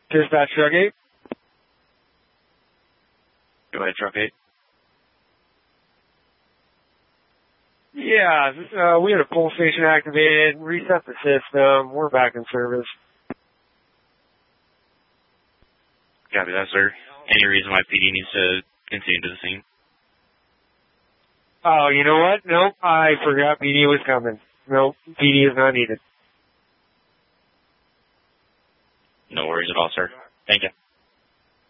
Dispatch Truck 8. Go ahead, Truck 8. Yeah, we had a pull station activated, reset the system. We're back in service. Copy that, sir. Any reason why PD needs to continue to the scene? Oh, you know what? Nope, I forgot PD was coming. Nope, PD is not needed. No worries at all, sir. Thank you.